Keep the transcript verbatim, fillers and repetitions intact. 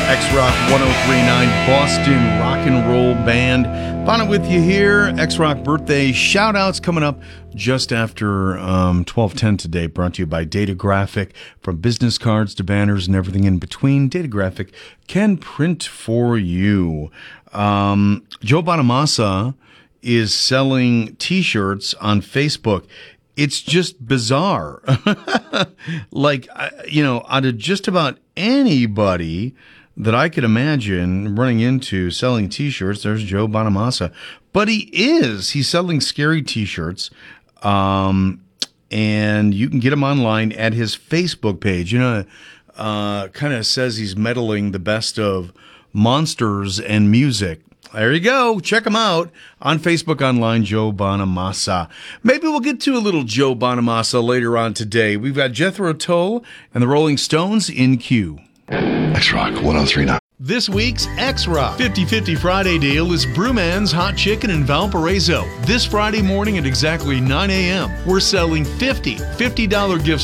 X-Rock one oh three point nine, Boston Rock and Roll Band. Bonnet with you here. X-Rock birthday shout-outs coming up just after um, twelve ten today. Brought to you by Data Graphic. From business cards to banners and everything in between, Data Graphic can print for you. Um, Joe Bonamassa is selling T-shirts on Facebook. It's just bizarre. Like, you know, out of just about anybody that I could imagine running into selling T-shirts, there's Joe Bonamassa. But he is. He's selling scary T-shirts. Um, and you can get him online at his Facebook page. You know, uh, kind of says he's meddling the best of monsters and music. There you go. Check him out on Facebook online, Joe Bonamassa. Maybe we'll get to a little Joe Bonamassa later on today. We've got Jethro Tull and the Rolling Stones in queue. X-Rock one oh three point nine. This week's X-Rock fifty-fifty Friday deal is Brewman's Hot Chicken in Valparaiso. This Friday morning at exactly nine a.m., we're selling fifty fifty dollar gift